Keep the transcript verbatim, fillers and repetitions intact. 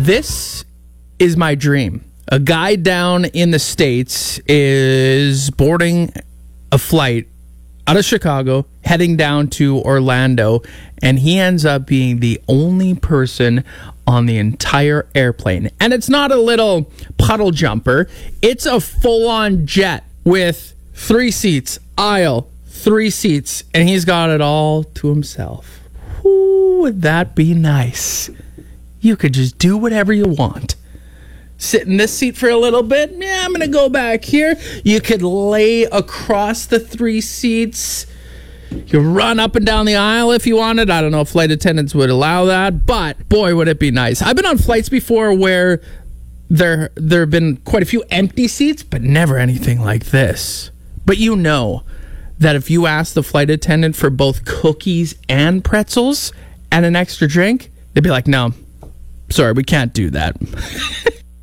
This is my dream. A guy down in the States is boarding a flight out of Chicago, heading down to Orlando, and he ends up being the only person on the entire airplane. And it's not a little puddle jumper. It's a full-on jet with three seats, aisle, three seats, and he's got it all to himself. Ooh, would that be nice? You could just do whatever you want. Sit in this seat for a little bit. Yeah, I'm going to go back here. You could lay across the three seats. You run up and down the aisle if you wanted. I don't know if flight attendants would allow that, but boy, would it be nice. I've been on flights before where there there have been quite a few empty seats, but never anything like this. But you know that if you ask the flight attendant for both cookies and pretzels and an extra drink, they'd be like, no, sorry, we can't do that.